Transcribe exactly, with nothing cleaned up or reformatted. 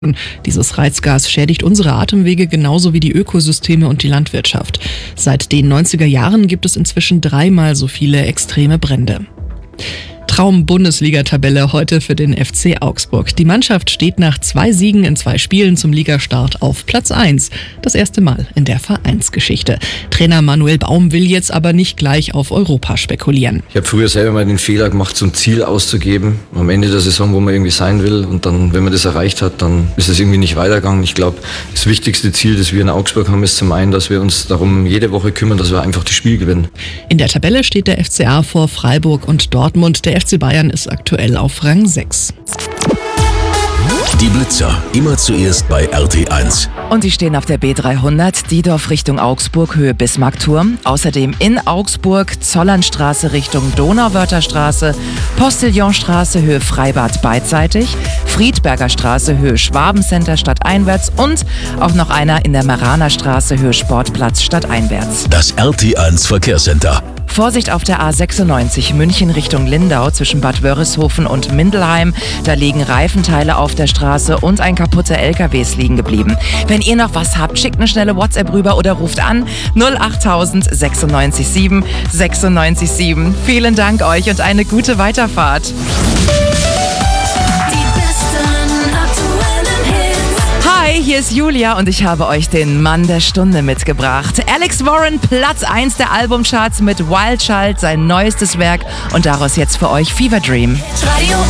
Dieses Reizgas schädigt unsere Atemwege genauso wie die Ökosysteme und die Landwirtschaft. Seit den neunziger Jahren gibt es inzwischen dreimal so viele extreme Brände. Traum-Bundesliga-Tabelle heute für den F C Augsburg. Die Mannschaft steht nach zwei Siegen in zwei Spielen zum Ligastart auf Platz eins. Das erste Mal in der Vereinsgeschichte. Trainer Manuel Baum will jetzt aber nicht gleich auf Europa spekulieren. Ich habe früher selber mal den Fehler gemacht, so ein Ziel auszugeben am Ende der Saison, wo man irgendwie sein will. Und dann, wenn man das erreicht hat, dann ist es irgendwie nicht weitergegangen. Ich glaube, das wichtigste Ziel, das wir in Augsburg haben, ist zum einen, dass wir uns darum jede Woche kümmern, dass wir einfach das Spiel gewinnen. In der Tabelle steht der F C A vor Freiburg und Dortmund. Der F C Bayern ist aktuell auf Rang sechs. Die Blitzer, immer zuerst bei R T eins. Und sie stehen auf der B dreihundert, Diedorf Richtung Augsburg, Höhe Bismarckturm. Außerdem in Augsburg, Zollernstraße Richtung Donauwörtherstraße, Postillonstraße, Höhe Freibad beidseitig, Friedberger Straße, Höhe Schwabencenter stadteinwärts und auch noch einer in der Maranerstraße, Höhe Sportplatz stadteinwärts. Das R T eins Verkehrscenter. Vorsicht auf der A sechsundneunzig München Richtung Lindau zwischen Bad Wörishofen und Mindelheim. Da liegen Reifenteile auf der Straße und ein kaputter L K W ist liegen geblieben. Wenn ihr noch was habt, schickt eine schnelle WhatsApp rüber oder ruft an null achttausend sechsundneunzig sieben sechsundneunzig sieben. Vielen Dank euch und eine gute Weiterfahrt. Hi, hier ist Julia und ich habe euch den Mann der Stunde mitgebracht. Alex Warren, Platz eins der Albumcharts mit Wild Child, sein neuestes Werk und daraus jetzt für euch Fever Dream. Radio